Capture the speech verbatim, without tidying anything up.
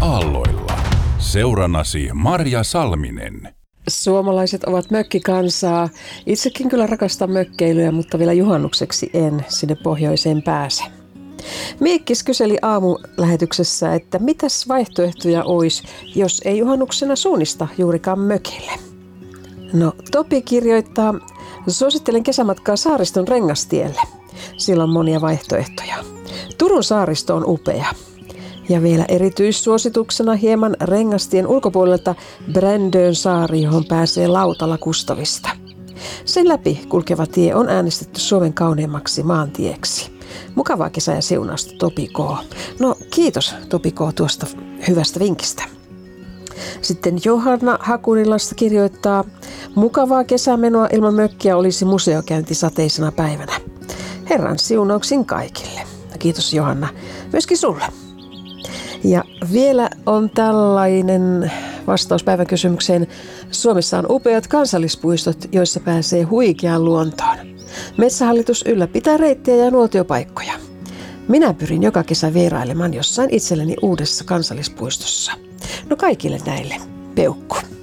aalloilla. Seurannasi Marja Salminen. Suomalaiset ovat mökkikansaa. Itsekin kyllä rakastan mökkeilyä, mutta vielä juhannukseksi en sinne pohjoiseen pääse. Miikkis kyseli aamulähetyksessä, että mitäs vaihtoehtoja olisi, jos ei juhannuksena suunnista juurikaan mökille. No, Topi kirjoittaa, suosittelen kesämatkaa Saariston Rengastielle. Sillä on monia vaihtoehtoja. Turun saaristo on upea. Ja vielä erityissuosituksena hieman Rengastien ulkopuolelta Brändön saari, johon pääsee lautalla Kustavista. Sen läpi kulkeva tie on äänestetty Suomen kauneimmaksi maantieksi. Mukavaa kesää ja siunausta, Topi K. No kiitos Topi K tuosta hyvästä vinkistä. Sitten Johanna Hakunilasta kirjoittaa, mukavaa kesämenoa ilman mökkiä olisi museokäynti sateisena päivänä. Herran siunauksin kaikille. Kiitos Johanna, myöskin sulle. Ja vielä on tällainen vastaus päivän kysymykseen. Suomessa on upeat kansallispuistot, joissa pääsee huikeaan luontoon. Metsähallitus ylläpitää reittejä ja nuotiopaikkoja. Minä pyrin joka kesä vierailemaan jossain itselleni uudessa kansallispuistossa. No kaikille näille peukku.